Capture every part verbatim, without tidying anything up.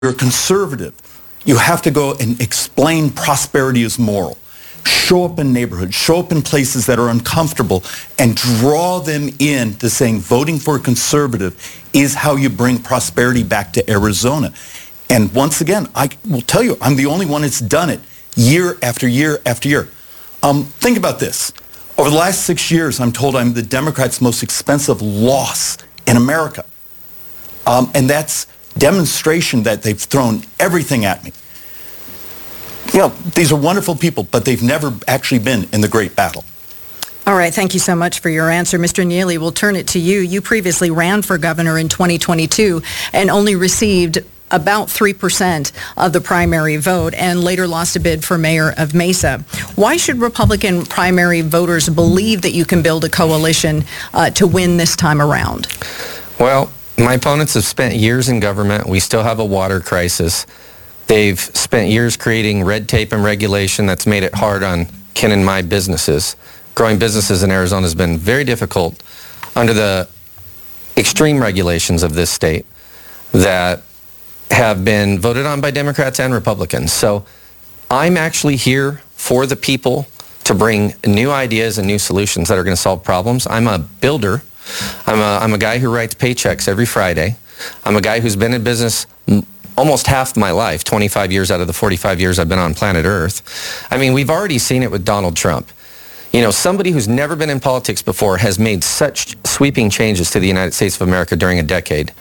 you're a conservative, you have to go and explain prosperity is moral. Show up in neighborhoods, show up in places that are uncomfortable, and draw them in to saying voting for a conservative is how you bring prosperity back to Arizona. And once again, I will tell you, I'm the only one that's done it year after year after year. Um, think about this. Over the last six years, I'm told I'm the Democrats' most expensive loss in America. Um, and that's demonstration that they've thrown everything at me. You know, these are wonderful people, but they've never actually been in the great battle. All right, thank you so much for your answer. Mister Neely, we'll turn it to you. You previously ran for governor in twenty twenty-two and only received about three percent of the primary vote and later lost a bid for mayor of Mesa. Why should Republican primary voters believe that you can build a coalition uh, to win this time around? Well, my opponents have spent years in government. We still have a water crisis. They've spent years creating red tape and regulation that's made it hard on Ken and my businesses. Growing businesses in Arizona has been very difficult under the extreme regulations of this state that have been voted on by Democrats and Republicans. So I'm actually here for the people to bring new ideas and new solutions that are going to solve problems. I'm a builder. I'm a, I'm a guy who writes paychecks every Friday. I'm a guy who's been in business almost half my life, twenty-five years out of the forty-five years I've been on planet Earth. I mean, we've already seen it with Donald Trump. You know, somebody who's never been in politics before has made such sweeping changes to the United States of America during a decade.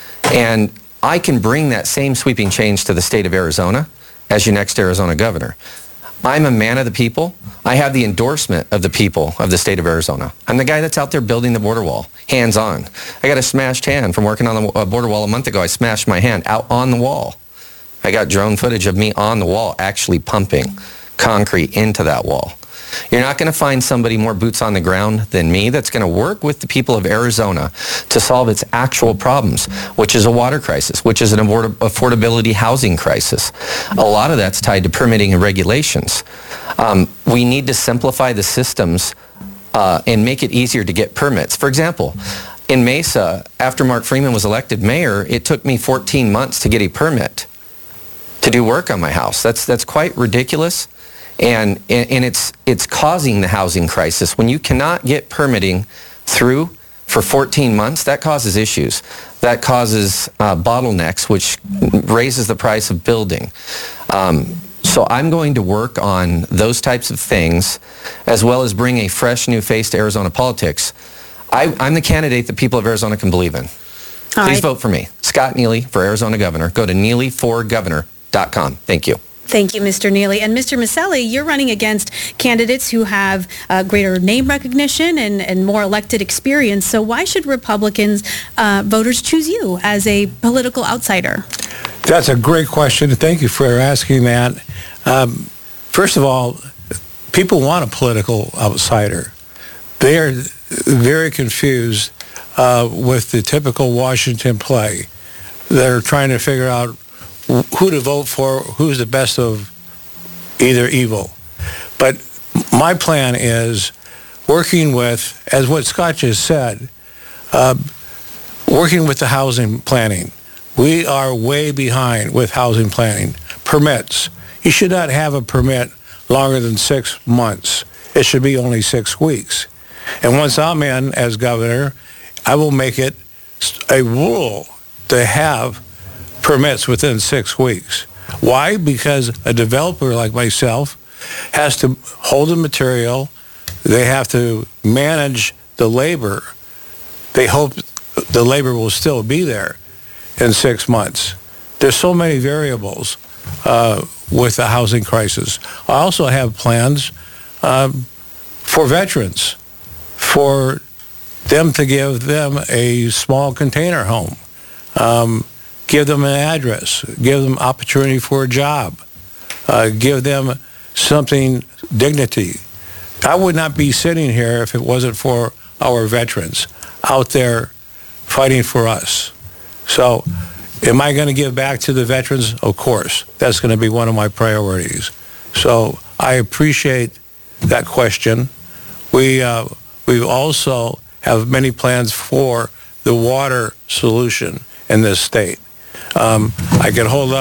And I can bring that same sweeping change to the state of Arizona as your next Arizona governor. I'm a man of the people. I have the endorsement of the people of the state of Arizona. I'm the guy that's out there building the border wall, hands-on. I got a smashed hand from working on the border wall a month ago. I smashed my hand out on the wall. I got drone footage of me on the wall actually pumping concrete into that wall. You're not going to find somebody more boots on the ground than me that's going to work with the people of Arizona to solve its actual problems, which is a water crisis, which is an affordability housing crisis. A lot of that's tied to permitting and regulations. Um, we need to simplify the systems uh, and make it easier to get permits. For example, in Mesa, after Mark Freeman was elected mayor, it took me fourteen months to get a permit to do work on my house. That's, that's quite ridiculous. And, and it's, it's causing the housing crisis. When you cannot get permitting through for fourteen months, that causes issues. That causes uh, bottlenecks, which raises the price of building. Um, so I'm going to work on those types of things, as well as bring a fresh new face to Arizona politics. I, I'm the candidate that people of Arizona can believe in. Please right. vote for me. Scott Neely for Arizona Governor. Go to neely for governor dot com. Thank you. Thank you, Mister Neely. And Mister Miceli, you're running against candidates who have uh, greater name recognition and, and more elected experience. So why should Republicans, uh, voters choose you as a political outsider? That's a great question. Thank you for asking that. Um, first of all, people want a political outsider. They are very confused uh, with the typical Washington play. They're trying to figure out who to vote for, who's the best of either evil. But my plan is working with, as what Scott just said, uh, working with the housing planning. We are way behind with housing planning. Permits. You should not have a permit longer than six months. It should be only six weeks. And once I'm in as governor, I will make it a rule to have permits within six weeks. Why? Because a developer like myself has to hold the material. They have to manage the labor. They hope the labor will still be there in six months. There's so many variables uh, with the housing crisis. I also have plans um, for veterans, for them to give them a small container home. Um, Give them an address, give them opportunity for a job, uh, give them something, dignity. I would not be sitting here if it wasn't for our veterans out there fighting for us. So am I going to give back to the veterans? Of course. That's going to be one of my priorities. So I appreciate that question. We, uh, we also have many plans for the water solution in this state. Um, I can hold up